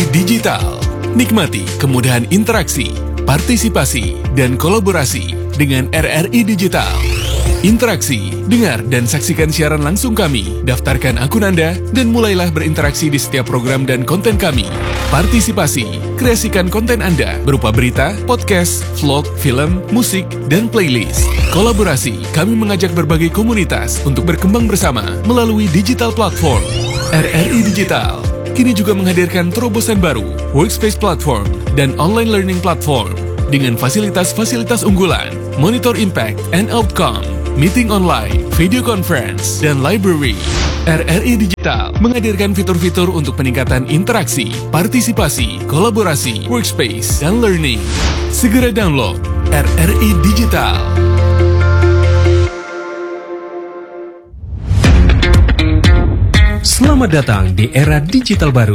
Digital. Nikmati kemudahan interaksi, partisipasi, dan kolaborasi dengan RRI Digital. Interaksi, dengar dan saksikan siaran langsung kami, daftarkan akun Anda, dan mulailah berinteraksi di setiap program dan konten kami. Partisipasi, kreasikan konten Anda berupa berita, podcast, vlog, film, musik, dan playlist. Kolaborasi, kami mengajak berbagai komunitas untuk berkembang bersama melalui digital platform. RRI Digital kini juga menghadirkan terobosan baru, workspace platform, dan online learning platform dengan fasilitas-fasilitas unggulan, monitor impact and outcome, meeting online, video conference, dan library. RRI Digital menghadirkan fitur-fitur untuk peningkatan interaksi, partisipasi, kolaborasi, workspace, dan learning. Segera download RRI Digital. Selamat datang di era digital baru.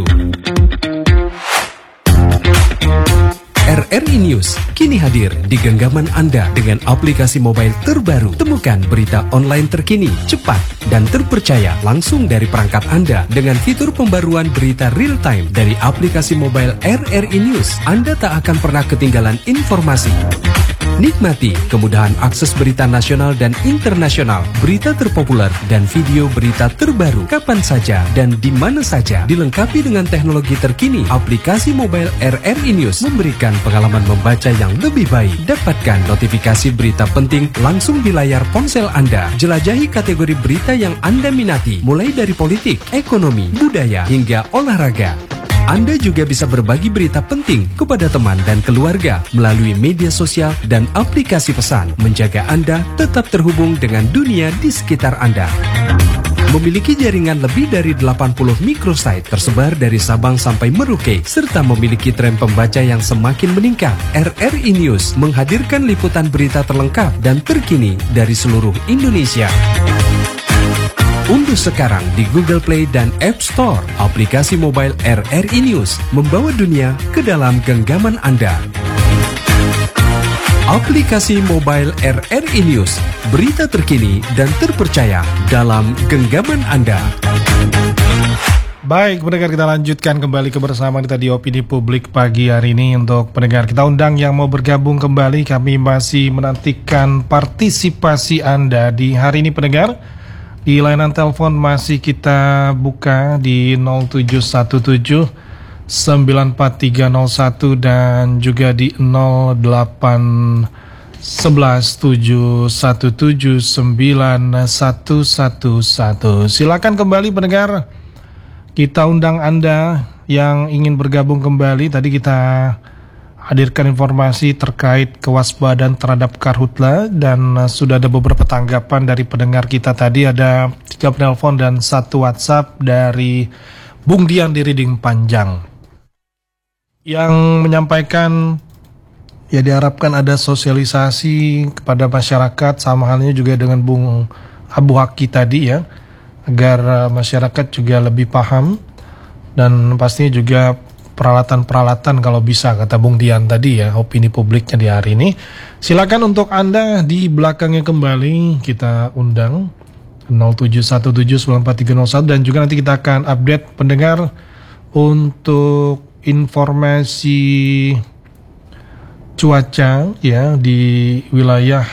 RRI News kini hadir di genggaman Anda dengan aplikasi mobile terbaru. Temukan berita online terkini, cepat, dan terpercaya langsung dari perangkat Anda dengan fitur pembaruan berita real time dari aplikasi mobile RRI News. Anda tak akan pernah ketinggalan informasi. Nikmati kemudahan akses berita nasional dan internasional, berita terpopuler, dan video berita terbaru kapan saja dan di mana saja. Dilengkapi dengan teknologi terkini, aplikasi mobile RRI News memberikan pengalaman membaca yang lebih baik. Dapatkan notifikasi berita penting langsung di layar ponsel Anda. Jelajahi kategori berita yang Anda minati, mulai dari politik, ekonomi, budaya, hingga olahraga. Anda juga bisa berbagi berita penting kepada teman dan keluarga melalui media sosial dan aplikasi pesan, menjaga Anda tetap terhubung dengan dunia di sekitar Anda. Memiliki jaringan lebih dari 80 microsite tersebar dari Sabang sampai Merauke, serta memiliki tren pembaca yang semakin meningkat. RRI News menghadirkan liputan berita terlengkap dan terkini dari seluruh Indonesia. Unduh sekarang di Google Play dan App Store aplikasi mobile RRI News, membawa dunia ke dalam genggaman Anda. Aplikasi mobile RRI News, berita terkini dan terpercaya dalam genggaman Anda. Baik, pendengar, kita lanjutkan kembali kebersamaan kita di Opini Publik pagi hari ini. Untuk pendengar kita undang yang mau bergabung kembali, kami masih menantikan partisipasi Anda di hari ini, pendengar. Di layanan telepon masih kita buka di 0717 94301 dan juga di 0811 717 9111. Silakan kembali pendengar. Kita undang Anda yang ingin bergabung kembali. Tadi kita hadirkan informasi terkait kewaspadaan terhadap karhutla dan sudah ada beberapa tanggapan dari pendengar kita. Tadi ada 3 penelpon dan 1 WhatsApp dari Bung Dian di Riding Panjang yang menyampaikan ya diharapkan ada sosialisasi kepada masyarakat, sama halnya juga dengan Bung Abu Haki tadi ya, agar masyarakat juga lebih paham dan pastinya juga peralatan-peralatan kalau bisa, kata Bung Dian tadi ya, opini publiknya di hari ini. Silakan untuk Anda di belakangnya kembali kita undang 07179431 dan juga nanti kita akan update pendengar untuk informasi cuaca ya di wilayah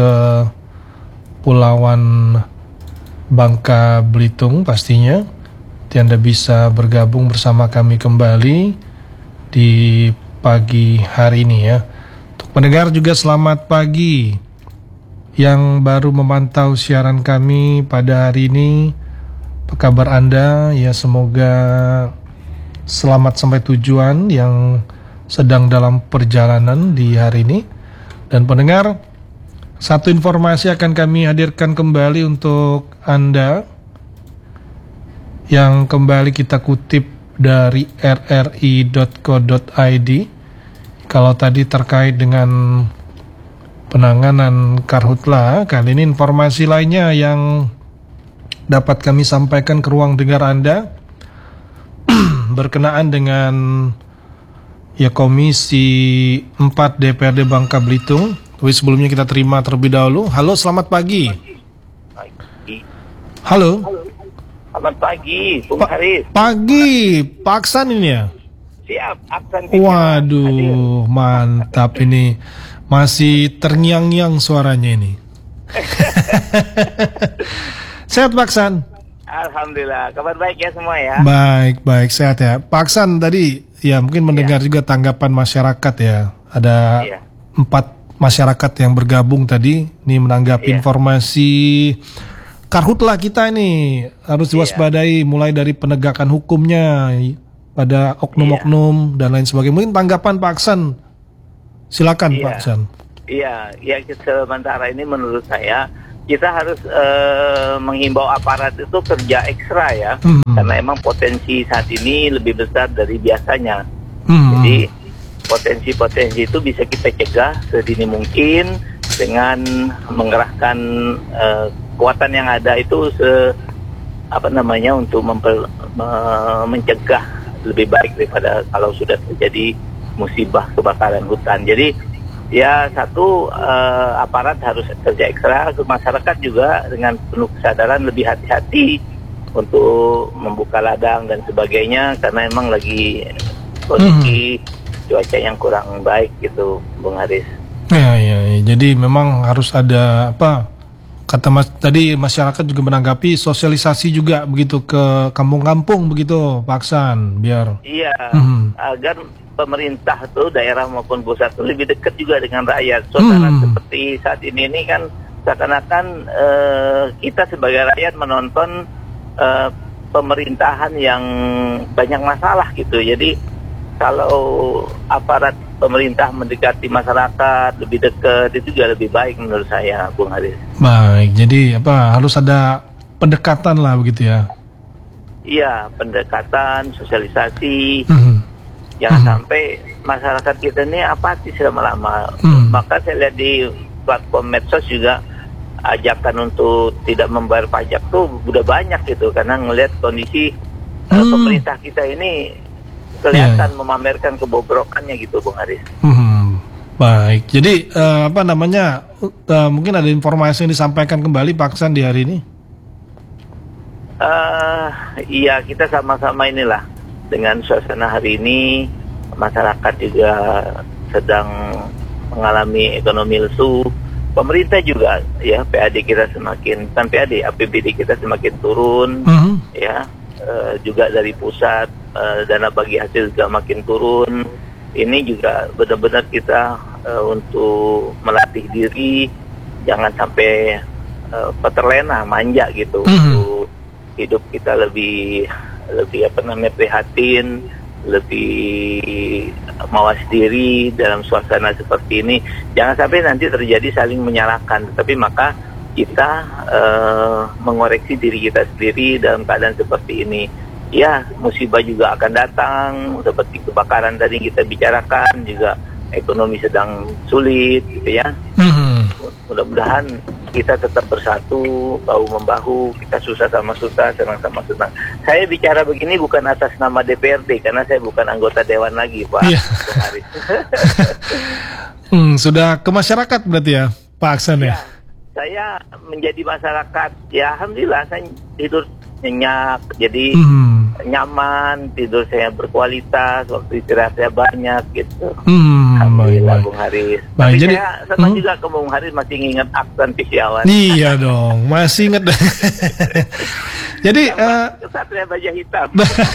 Kepulauan Bangka Belitung pastinya. Anda bisa bergabung bersama kami kembali di pagi hari ini ya. Untuk pendengar juga selamat pagi yang baru memantau siaran kami pada hari ini. Apa kabar Anda? Ya, semoga selamat sampai tujuan yang sedang dalam perjalanan di hari ini. Dan pendengar, satu informasi akan kami hadirkan kembali untuk Anda yang kembali kita kutip dari rri.co.id. Kalau tadi terkait dengan penanganan karhutla, kali ini informasi lainnya yang dapat kami sampaikan ke ruang dengar Anda berkenaan dengan ya Komisi 4 DPRD Bangka Belitung. Tapi sebelumnya kita terima terlebih dahulu. Halo, selamat pagi. Halo. Selamat pagi, Bung Haris. Pagi, Pak Aksan ini ya? Siap, Aksan TV. Waduh, Hadir. mantap ini. Masih terngiang-ngiang suaranya ini. Sehat Pak Aksan? Alhamdulillah, kabar baik ya semua ya. Baik, sehat ya. Pak Aksan tadi ya mungkin mendengar juga tanggapan masyarakat ya. Ada Iya. 4 masyarakat yang bergabung tadi nih menanggapi Iya. informasi karhutlah kita ini harus diwaspadai mulai dari penegakan hukumnya pada oknum-oknum dan lain sebagainya. Mungkin tanggapan Pak Aksan, silakan Iya. Pak Aksan. Iya, ya sementara ini menurut saya kita harus menghimbau aparat itu kerja ekstra ya, karena emang potensi saat ini lebih besar dari biasanya. Jadi potensi-potensi itu bisa kita cegah sedini mungkin dengan mengerahkan kekuatan yang ada itu untuk mencegah lebih baik daripada kalau sudah terjadi musibah kebakaran hutan. Jadi ya satu, aparat harus kerja ekstra, masyarakat juga dengan penuh kesadaran lebih hati-hati untuk membuka ladang dan sebagainya karena emang lagi kondisi cuaca yang kurang baik gitu, Bung Haris. Ya. Jadi memang harus ada kata Mas tadi, masyarakat juga menanggapi sosialisasi juga begitu ke kampung-kampung begitu Pak Aksan, biar Iya, agar pemerintah tuh daerah maupun pusat tuh lebih dekat juga dengan rakyat. Suasana seperti saat ini kan seakan-akan kita sebagai rakyat menonton pemerintahan yang banyak masalah gitu. Jadi kalau aparat pemerintah mendekati masyarakat lebih dekat itu juga lebih baik menurut saya, Bung Haris. baik. Jadi harus ada pendekatan lah begitu ya. Iya, pendekatan, sosialisasi. Jangan sampai masyarakat kita ini apatis lama-lama. Maka saya lihat di platform medsos juga ajakan untuk tidak membayar pajak tuh udah banyak gitu, karena ngelihat kondisi pemerintah kita ini kelihatan memamerkan kebobrokannya gitu, Bung Haris. Baik. Jadi mungkin ada informasi yang disampaikan kembali Pak Aksan di hari ini. Iya, kita sama-sama inilah dengan suasana hari ini. Masyarakat juga sedang mengalami ekonomi lesu. Pemerintah juga ya, APBD kita semakin turun ya. Juga dari pusat dana bagi hasil juga makin turun. Ini juga benar-benar kita untuk melatih diri jangan sampai terlena, manja gitu. Untuk hidup kita lebih prihatin, lebih mawas diri dalam suasana seperti ini. Jangan sampai nanti terjadi saling menyalahkan, tapi maka kita mengoreksi diri kita sendiri dalam keadaan seperti ini. Ya, musibah juga akan datang, seperti kebakaran tadi kita bicarakan, juga ekonomi sedang sulit gitu ya. Mudah-mudahan kita tetap bersatu, bahu-membahu, kita susah sama susah, senang sama senang. Saya bicara begini bukan atas nama DPRD, karena saya bukan anggota Dewan lagi, Pak. Sudah ke masyarakat berarti ya, Pak Aksan ya? Saya menjadi masyarakat, ya alhamdulillah saya tidur nyenyak, jadi nyaman, tidur saya berkualitas, waktu istirahat saya banyak gitu. Alhamdulillah, Bung Haris. Tapi jadi, saya senang juga ke Bung Haris masih ingat Aksan Pisyawan. Iya dong, masih ingat. Jadi Satria Baja Hitam.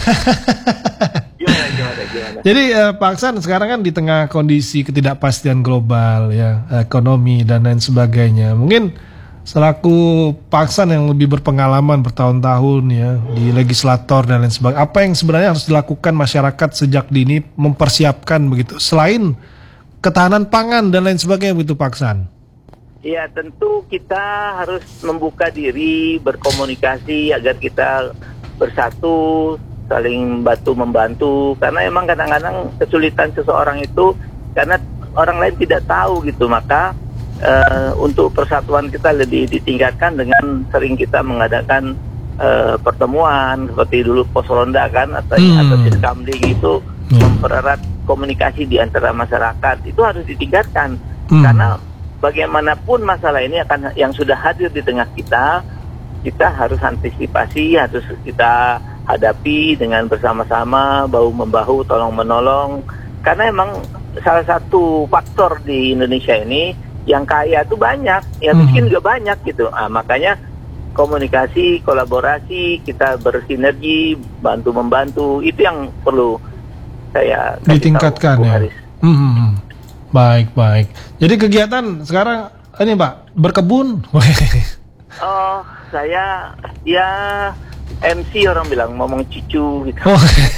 Gimana? Jadi Pak Aksan sekarang kan di tengah kondisi ketidakpastian global ya, ekonomi dan lain sebagainya. Mungkin selaku Pak Aksan yang lebih berpengalaman bertahun-tahun ya di legislator dan lain sebagainya, apa yang sebenarnya harus dilakukan masyarakat sejak dini mempersiapkan begitu selain ketahanan pangan dan lain sebagainya begitu Pak Aksan? Ya, tentu kita harus membuka diri, berkomunikasi agar kita bersatu, saling bantu-membantu. Karena emang kadang-kadang kesulitan seseorang itu karena orang lain tidak tahu gitu. Maka untuk persatuan kita lebih ditingkatkan dengan sering kita mengadakan pertemuan seperti dulu pos ronda kan atau Siskamling itu mempererat komunikasi di antara masyarakat. Itu harus ditingkatkan karena bagaimanapun masalah ini akan yang sudah hadir di tengah kita harus antisipasi, harus kita hadapi dengan bersama-sama, bahu-membahu, tolong-menolong. Karena emang salah satu faktor di Indonesia ini, yang kaya itu banyak, yang miskin juga banyak gitu. Makanya komunikasi, kolaborasi, kita bersinergi, bantu-membantu, itu yang perlu saya ditingkatkan tahu, ya. Baik. Jadi kegiatan sekarang ini Pak, berkebun? Oh, saya ya MC orang bilang, ngomong cucu gitu.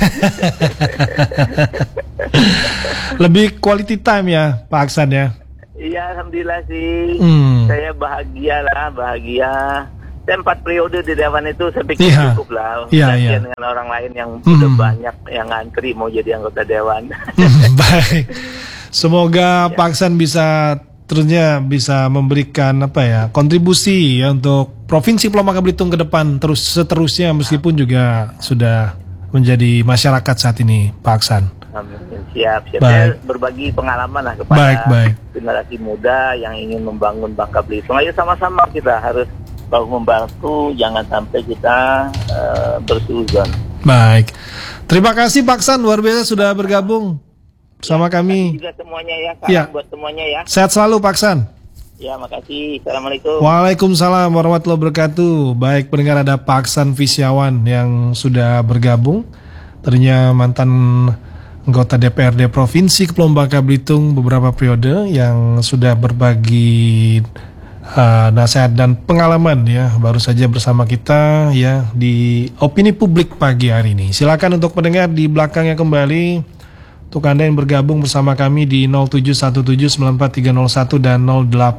Lebih quality time ya Pak Aksan ya? Iya, alhamdulillah sih. Saya bahagia. Saya 4 periode di Dewan itu saya pikir cukup lah. Iya. Dengan orang lain yang udah banyak yang ngantri mau jadi anggota Dewan. Baik. Semoga Pak Aksan bisa terusnya bisa memberikan kontribusi ya untuk Provinsi Pulau Bangka Belitung ke depan seterusnya, meskipun juga sudah menjadi masyarakat saat ini Pak Aksan. Amin. Siap. Saya berbagi pengalaman lah kepada generasi muda yang ingin membangun Bangka Belitung. Ayo sama-sama kita harus membantu, jangan sampai kita bersuuzon. Baik. Terima kasih Pak Aksan, luar biasa sudah bergabung sama kami. Juga semuanya ya, salam buat semuanya ya. Sehat selalu Pak Aksan. Ya, makasih. Assalamualaikum. Waalaikumsalam warahmatullahi wabarakatuh. Baik, pendengar, ada Pak Aksan Fisyawan yang sudah bergabung. Tadinya mantan anggota DPRD Provinsi Kepulauan Bangka Belitung beberapa periode, yang sudah berbagi nasihat dan pengalaman ya, baru saja bersama kita ya di Opini Publik pagi hari ini. Silakan untuk pendengar di belakangnya kembali. Untuk Anda yang bergabung bersama kami di 0717943101 dan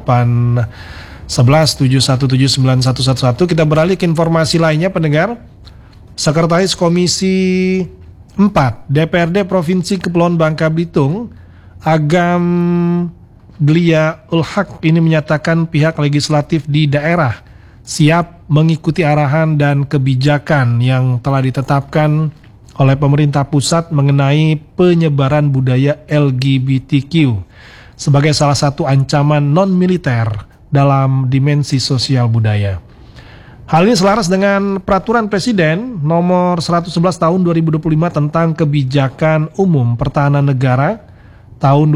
0811717911, kita beralih ke informasi lainnya pendengar. Sekretaris Komisi 4 DPRD Provinsi Kepulauan Bangka Belitung, Agam Glia Ulhaq, ini menyatakan pihak legislatif di daerah siap mengikuti arahan dan kebijakan yang telah ditetapkan oleh pemerintah pusat mengenai penyebaran budaya LGBTQ sebagai salah satu ancaman non-militer dalam dimensi sosial budaya. Hal ini selaras dengan Peraturan Presiden nomor 111 tahun 2025 tentang Kebijakan Umum Pertahanan Negara tahun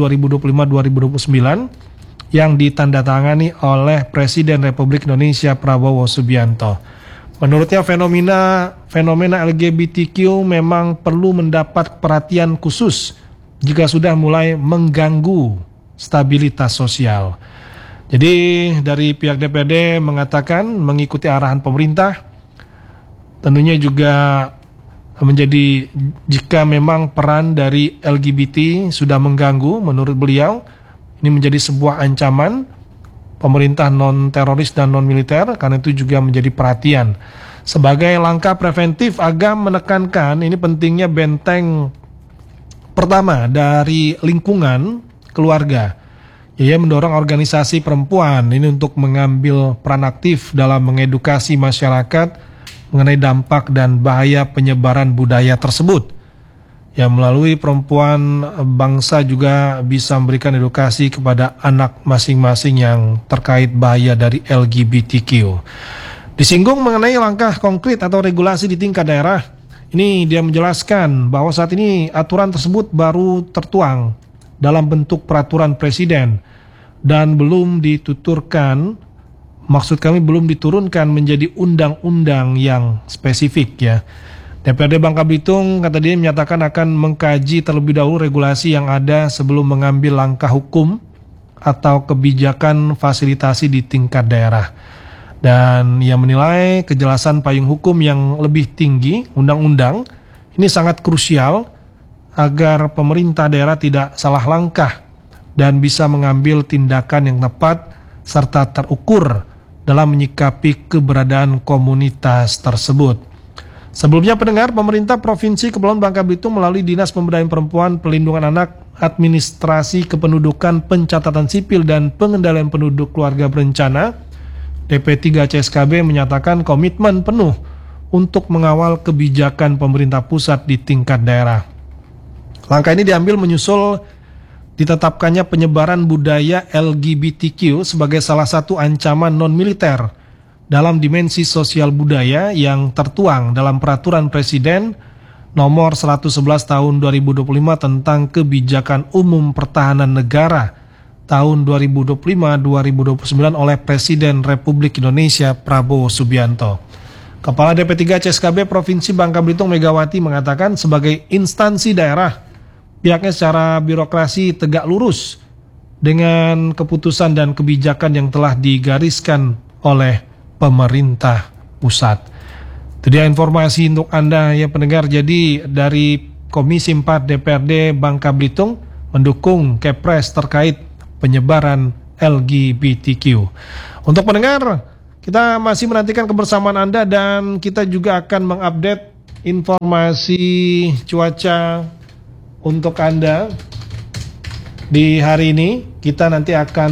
2025-2029 yang ditandatangani oleh Presiden Republik Indonesia Prabowo Subianto. Menurutnya fenomena LGBTQ memang perlu mendapat perhatian khusus jika sudah mulai mengganggu stabilitas sosial. Jadi dari pihak DPRD mengatakan mengikuti arahan pemerintah, tentunya juga menjadi jika memang peran dari LGBT sudah mengganggu, menurut beliau ini menjadi sebuah ancaman pemerintah non-teroris dan non-militer, karena itu juga menjadi perhatian. Sebagai langkah preventif, Agam menekankan ini pentingnya benteng pertama dari lingkungan keluarga. Ia mendorong organisasi perempuan ini untuk mengambil peran aktif dalam mengedukasi masyarakat mengenai dampak dan bahaya penyebaran budaya tersebut. Ya, melalui perempuan bangsa juga bisa memberikan edukasi kepada anak masing-masing yang terkait bahaya dari LGBTQ. Disinggung mengenai langkah konkret atau regulasi di tingkat daerah, ini dia menjelaskan bahwa saat ini aturan tersebut baru tertuang dalam bentuk peraturan presiden dan belum dituturkan, maksud kami belum diturunkan menjadi undang-undang yang spesifik ya. DPRD Bangka Belitung, kata dia, menyatakan akan mengkaji terlebih dahulu regulasi yang ada sebelum mengambil langkah hukum atau kebijakan fasilitasi di tingkat daerah. Dan ia menilai kejelasan payung hukum yang lebih tinggi, undang-undang, ini sangat krusial agar pemerintah daerah tidak salah langkah dan bisa mengambil tindakan yang tepat serta terukur dalam menyikapi keberadaan komunitas tersebut. Sebelumnya pendengar, pemerintah Provinsi Kepulauan Bangka Belitung melalui Dinas Pemberdayaan Perempuan, Pelindungan Anak, Administrasi Kependudukan, Pencatatan Sipil dan Pengendalian Penduduk Keluarga Berencana DP3 CSKB menyatakan komitmen penuh untuk mengawal kebijakan pemerintah pusat di tingkat daerah. Langkah ini diambil menyusul ditetapkannya penyebaran budaya LGBTQ sebagai salah satu ancaman non-militer dalam dimensi sosial budaya yang tertuang dalam Peraturan Presiden Nomor 111 Tahun 2025 tentang Kebijakan Umum Pertahanan Negara tahun 2025-2029 oleh Presiden Republik Indonesia Prabowo Subianto. Kepala DP3 CSKB Provinsi Bangka Belitung Megawati mengatakan sebagai instansi daerah, pihaknya secara birokrasi tegak lurus dengan keputusan dan kebijakan yang telah digariskan oleh pemerintah pusat. Itu dia informasi untuk Anda ya pendengar. Jadi dari Komisi 4 DPRD Bangka Belitung mendukung Kepres terkait penyebaran LGBTQ. Untuk pendengar, kita masih menantikan kebersamaan Anda dan kita juga akan mengupdate informasi cuaca untuk Anda di hari ini. Kita nanti akan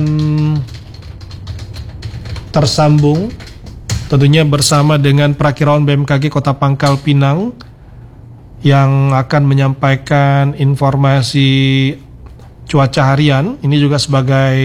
tersambung tentunya bersama dengan Prakirawan BMKG Kota Pangkal Pinang yang akan menyampaikan informasi cuaca harian. Ini juga sebagai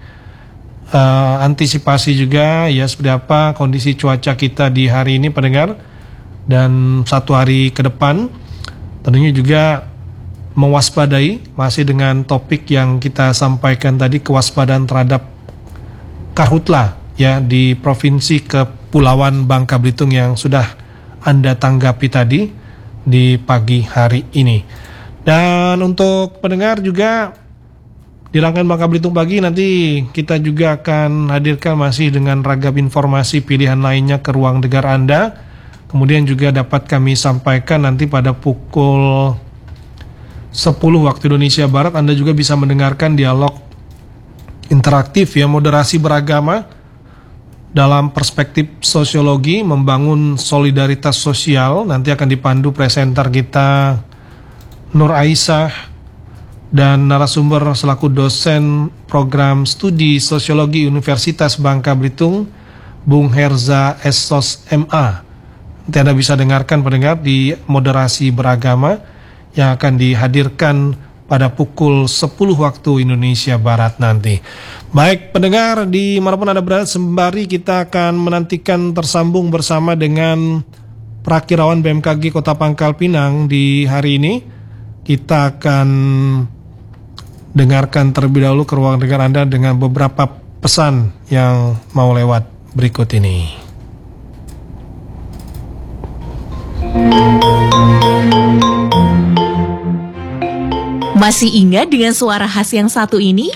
antisipasi juga ya seperti apa kondisi cuaca kita di hari ini pendengar, dan satu hari ke depan tentunya juga mewaspadai masih dengan topik yang kita sampaikan tadi, kewaspadaan terhadap karhutla ya di Provinsi Kepulauan Bangka Belitung yang sudah Anda tanggapi tadi di pagi hari ini. Dan untuk pendengar juga di rangkaian Bangka Belitung Pagi nanti kita juga akan hadirkan masih dengan ragam informasi pilihan lainnya ke ruang dengar Anda. Kemudian juga dapat kami sampaikan nanti pada pukul 10 waktu Indonesia Barat Anda juga bisa mendengarkan dialog interaktif ya, moderasi beragama dalam perspektif sosiologi membangun solidaritas sosial. Nanti akan dipandu presenter kita Nur Aisyah dan narasumber selaku dosen program studi sosiologi Universitas Bangka Belitung Bung Herza Essos MA. Nanti Anda bisa dengarkan pendengar di moderasi beragama yang akan dihadirkan pada pukul 10 waktu Indonesia Barat nanti. Baik pendengar, di manapun Anda berada, sembari kita akan menantikan tersambung bersama dengan Prakirawan BMKG Kota Pangkal Pinang di hari ini. Kita akan dengarkan terlebih dahulu ke ruang dengar Anda dengan beberapa pesan yang mau lewat berikut ini. Masih ingat dengan suara khas yang satu ini?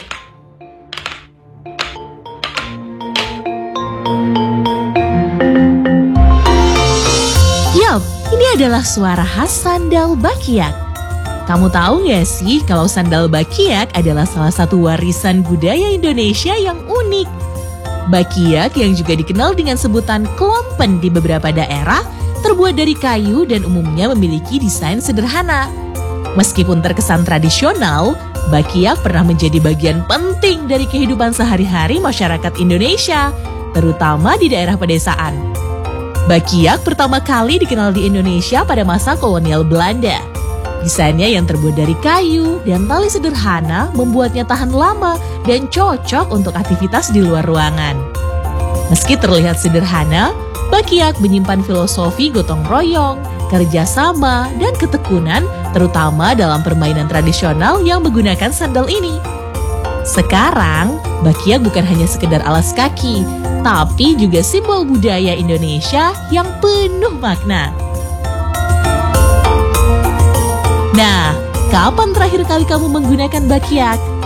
Yap, ini adalah suara khas sandal Bakiak. Kamu tahu nggak sih kalau sandal Bakiak adalah salah satu warisan budaya Indonesia yang unik. Bakiak yang juga dikenal dengan sebutan klompen di beberapa daerah terbuat dari kayu dan umumnya memiliki desain sederhana. Meskipun terkesan tradisional, Bakiak pernah menjadi bagian penting dari kehidupan sehari-hari masyarakat Indonesia, terutama di daerah pedesaan. Bakiak pertama kali dikenal di Indonesia pada masa kolonial Belanda. Desainnya yang terbuat dari kayu dan tali sederhana membuatnya tahan lama dan cocok untuk aktivitas di luar ruangan. Meski terlihat sederhana, Bakiak menyimpan filosofi gotong royong, kerjasama, dan ketekunan, terutama dalam permainan tradisional yang menggunakan sandal ini. Sekarang, Bakiak bukan hanya sekedar alas kaki, tapi juga simbol budaya Indonesia yang penuh makna. Nah, kapan terakhir kali kamu menggunakan Bakiak?